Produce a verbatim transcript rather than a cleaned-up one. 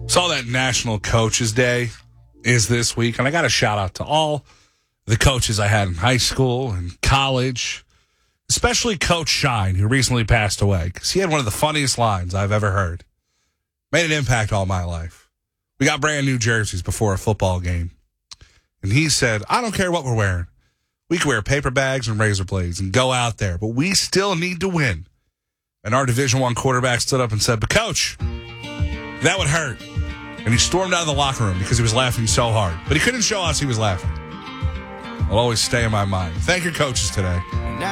Saw that National Coaches Day is this week, and I got a shout out to all the coaches I had in high school and college, especially Coach Shine, who recently passed away, because he had one of the funniest lines I've ever heard. Made an impact all my life. We got brand new jerseys before a football game, and he said, I don't care what we're wearing. We can wear paper bags and razor blades and go out there, but we still need to win. And our Division One quarterback stood up and said, but Coach, that would hurt. And he stormed out of the locker room because he was laughing so hard. But he couldn't show us he was laughing. It'll always stay in my mind. Thank your coaches today.